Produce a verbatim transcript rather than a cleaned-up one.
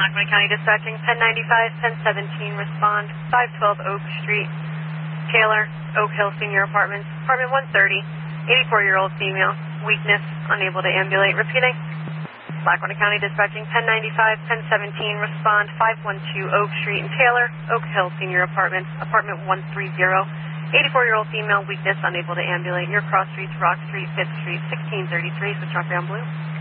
Lackawanna County Dispatching, ten ninety-five, ten seventeen, respond, five twelve Oak Street, Taylor, Oak Hill Senior Apartments, apartment one thirty, eighty-four-year-old female, weakness, unable to ambulate. Repeating. Lackawanna County Dispatching, ten ninety-five, ten seventeen, respond, five one two Oak Street in Taylor, Oak Hill Senior Apartments, apartment one thirty, eighty-four-year-old female, weakness, unable to ambulate. Near Cross Streets, Rock Street, fifth Street, sixteen thirty-three, switch off on blue.